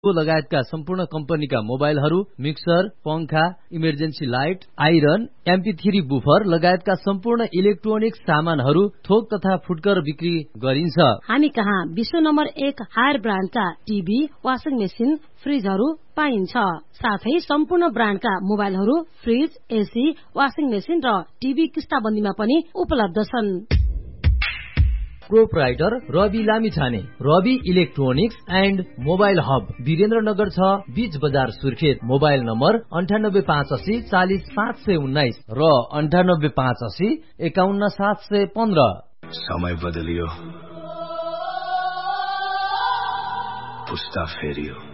लगायतका सम्पूर्ण कम्पनीका मोबाइलहरू, मिक्सर, पंखा, emergency light, iron, MP3 buffer लगायतका सम्पूर्ण इलेक्ट्रोनिक सामानहरू थोक तथा फुटकर बिक्री गरिन्छ। हामी कहाँ विश्व number 1 higher ब्रान्डका TV, washing machine, फ्रिजहरू पाइन्छ। साथै सम्पूर्ण ब्रान्डका मोबाइलहरू, फ्रिज, एसी, वाशिङ मेसिन र टिभी किस्ताबन्दीमा पनि उपलब्ध छन्। Proprietor Rabi Lamichhane, Rabi electronics and mobile hub, Birendranagar 6, बीच बजार, सुर्खेत। मोबाइल नम्बर 9858 40 719 र 9858 51 715। समय बदलियो, पुस्ता फेरियो।